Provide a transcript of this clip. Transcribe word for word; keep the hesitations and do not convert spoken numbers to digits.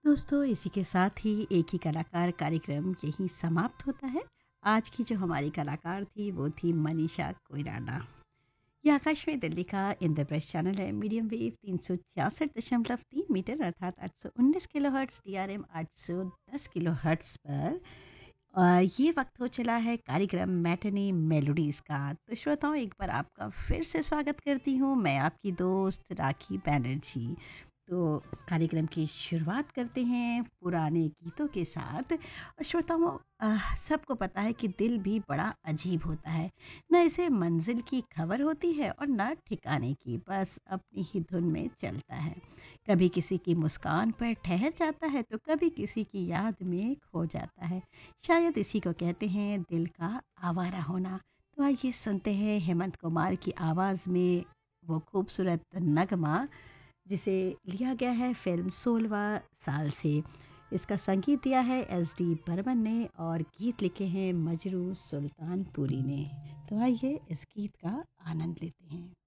दोस्तों इसी के साथ ही एक ही कलाकार कार्यक्रम यहीं समाप्त होता है। आज की जो हमारी कलाकार थी वो थी मनीषा कोइराला। ये आकाशवाणी दिल्ली का इंद्रप्रस्थ चैनल है। मीडियम वेव तीन सौ छियासठ दशमलव तीन मीटर अर्थात आठ सौ उन्नीस kilo hertz, D R M आठ सौ दस किलो हर्ट्स पर अ, ये वक्त हो चला है कार्यक्रम मैटनी मेलोडीज़ का। तो श्रोताओं, एक बार आपका फिर से स्वागत करती हूँ। मैं आपकी दोस्त राखी बैनर्जी। तो कार्यक्रम की शुरुआत करते हैं पुराने गीतों के साथ। और श्रोताओं, अ, सबको पता है कि दिल भी बड़ा अजीब होता है। न इसे मंजिल की खबर होती है और न ठिकाने की, बस अपनी ही धुन में चलता है। कभी किसी की मुस्कान पर ठहर जाता है तो कभी किसी की याद में खो जाता है। शायद इसी को कहते हैं दिल का आवारा होना। तो आइए सुनते हैं हेमंत कुमार की आवाज़ में वो खूबसूरत नगमा, जिसे लिया गया है फिल्म सोलवा साल से। इसका संगीत दिया है एस डी बर्मन ने और गीत लिखे हैं मजरू सुल्तानपुरी ने। तो आइए इस गीत का आनंद लेते हैं।